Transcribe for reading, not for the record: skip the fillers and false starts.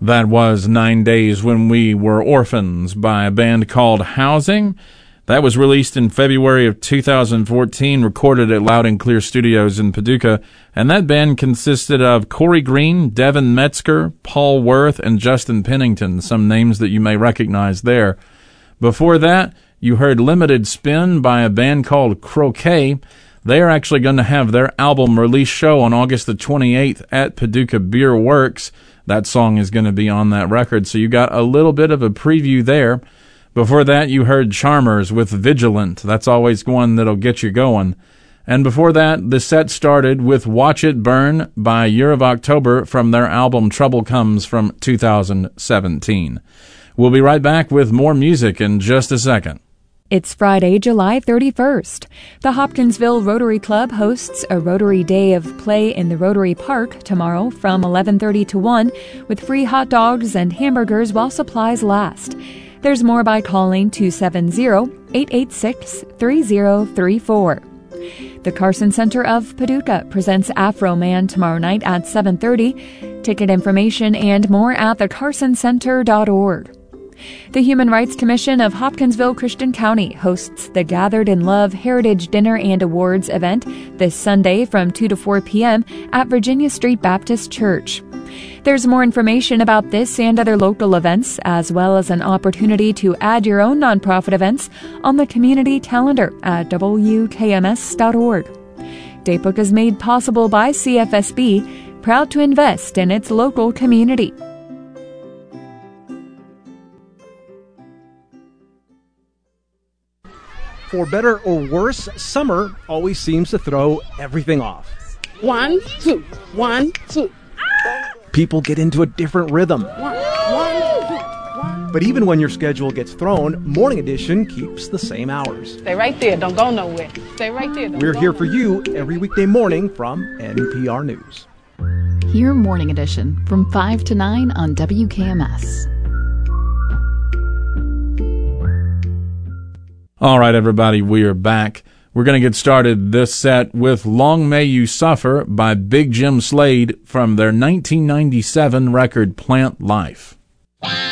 That was 9 Days When We Were Orphans by a band called Housing. That was released in February of 2014, recorded at Loud and Clear Studios in Paducah, and that band consisted of Corey Green, Devin Metzger, Paul Worth, and Justin Pennington, some names that you may recognize there. Before that, you heard Limited Spin by a band called Croquet. They are actually going to have their album release show on August the 28th at Paducah Beer Works. That song is going to be on that record, so you got a little bit of a preview there. Before that, you heard Charmers with Vigilant. That's always one that'll get you going. And before that, the set started with Watch It Burn by Year of October from their album Trouble Comes from 2017. We'll be right back with more music in just a second. It's Friday, July 31st. The Hopkinsville Rotary Club hosts a Rotary Day of Play in the Rotary Park tomorrow from 11:30 to 1 with free hot dogs and hamburgers while supplies last. There's more by calling 270-886-3034. The Carson Center of Paducah presents Afro Man tomorrow night at 7:30. Ticket information and more at thecarsoncenter.org. The Human Rights Commission of Hopkinsville Christian County hosts the Gathered in Love Heritage Dinner and Awards event this Sunday from 2 to 4 p.m. at Virginia Street Baptist Church. There's more information about this and other local events, as well as an opportunity to add your own nonprofit events on the community calendar at wkms.org. Datebook is made possible by CFSB, proud to invest in its local community. For better or worse, summer always seems to throw everything off. 1, 2, 1, 2. People get into a different rhythm. 1, 2, 1. But even when your schedule gets thrown, Morning Edition keeps the same hours. Stay right there. Don't go nowhere. Stay right there. We're here for you every weekday morning from NPR News. Hear Morning Edition from 5 to 9 on WKMS. All right, everybody, we are back. We're going to get started this set with Long May You Suffer by Big Jim Slade from their 1997 record Plant Life.